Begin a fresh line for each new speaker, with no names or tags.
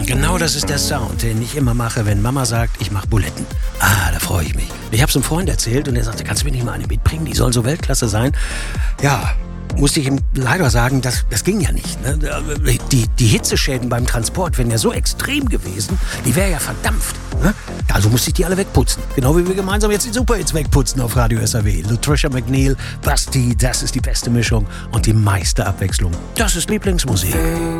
Genau das ist der Sound, den ich immer mache, wenn Mama sagt, ich mache Buletten. Da freue ich mich. Ich habe es einem Freund erzählt und er sagte, kannst du mir nicht mal eine mitbringen? Die soll so Weltklasse sein. Ja, musste ich ihm leider sagen, das ging ja nicht. Ne? Die Hitzeschäden beim Transport wären ja so extrem gewesen, die wäre ja verdampft. Ne? Also musste ich die alle wegputzen. Genau wie wir gemeinsam jetzt die Superhits wegputzen auf Radio SAW. Latricia McNeil, Basti, das ist die beste Mischung und die meiste Abwechslung. Das ist Lieblingsmusik.